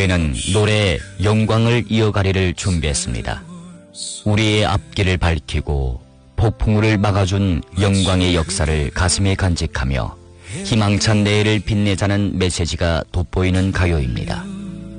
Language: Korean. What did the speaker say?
저희는 노래 영광을 이어가리를 준비했습니다. 우리의 앞길을 밝히고 폭풍우를 막아준 영광의 역사를 가슴에 간직하며 희망찬 내일을 빛내자는 메시지가 돋보이는 가요입니다.